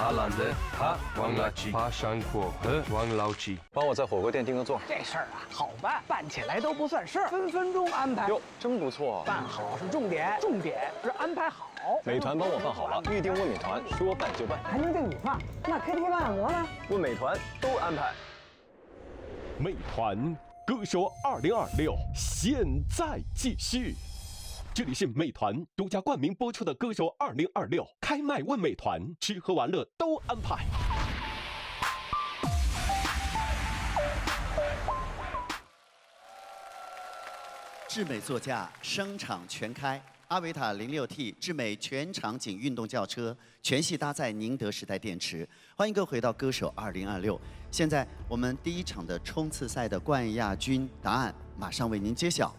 爬懒人，爬王垃圾，爬山坡和王老吉。 帮我在火锅店订个座。 这事儿啊，好办，办起来都不算事儿，分分钟安排。 哟，真不错。 办好是重点，重点是安排好。 美团帮我办好了，预定问美团，说办就办。 还能定你放？那 KTV 按摩呢？ 问美团都安排。 美团歌手2026现在继续。这里是美团独家冠名播出的《歌手2026》，开麦问美团，吃喝玩乐都安排。 智美座驾声场全开，阿维塔 06T 智美全场景运动轿车，全系搭载宁德时代电池。欢迎各位回到《歌手2026》。现在我们第一场的冲刺赛的冠亚军答案马上为您揭晓。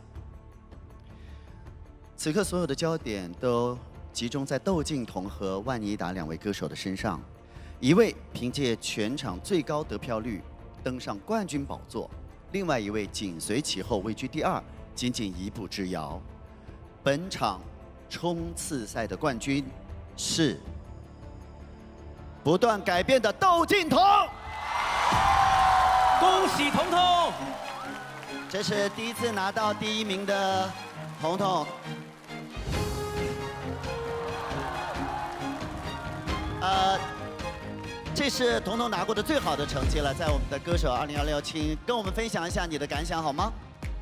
此刻所有的焦点都集中在窦靖童和万妮达两位歌手的身上，一位凭借全场最高得票率登上冠军宝座，另外一位紧随其后位居第二，仅仅一步之遥。本场冲刺赛的冠军是不断改变的窦靖童， 恭喜童童！ 这是第一次拿到第一名的童童。这是童童拿过的最好的成绩了，在我们的歌手2026，请跟我们分享一下你的感想好吗？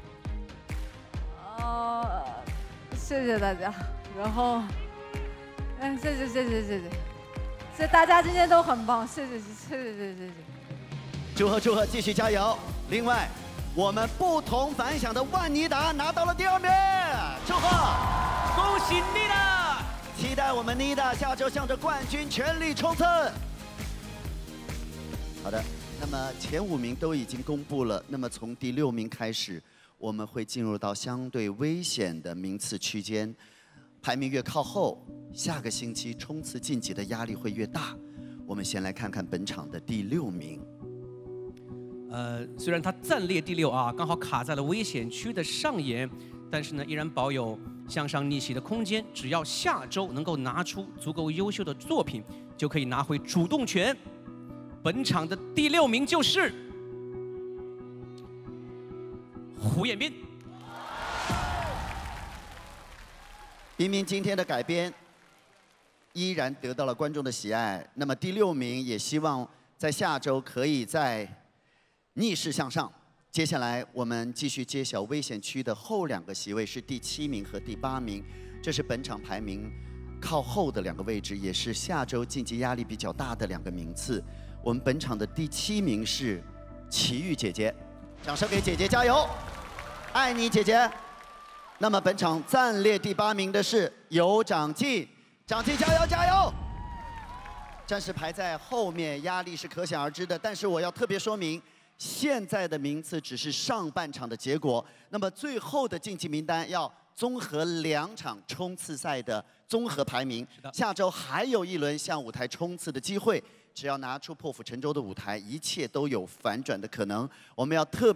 谢谢大家，然后，谢谢大家今天都很棒，谢谢。 祝贺，继续加油！另外，我们不同凡响的万妮达拿到了第2名，祝贺！ 恭喜妮达！ 期待我们妮达下周向着冠军全力冲刺。好的，那么前5名都已经公布了，那么从第6名开始，我们会进入到相对危险的名次区间，排名越靠后，下个星期冲刺晋级的压力会越大。我们先来看看本场的第6名。 虽然他暂列第6啊，刚好卡在了危险区的上沿，但是呢，依然保有向上逆袭的空间。只要下周能够拿出足够优秀的作品，就可以拿回主动权。本场的第6名就是胡彦斌。 彬彬今天的改编依然得到了观众的喜爱，那么第6名也希望在下周可以再逆势向上。接下来我们继续揭晓危险区的后2个席位，是第7名和第8名，这是本场排名靠后的2个位置，也是下周晋级压力比较大的2个名次。我们本场的第7名是齐豫姐姐，掌声给姐姐加油，爱你姐姐。那么本场暂列第8名的是尤长靖，长靖加油加油！暂时排在后面，压力是可想而知的。但是我要特别说明，现在的名次只是上半场的结果，那么最后的晋级名单要综合2场冲刺赛的综合排名。下周还有1轮向舞台冲刺的机会，只要拿出破釜沉舟的舞台，一切都有反转的可能。我们要特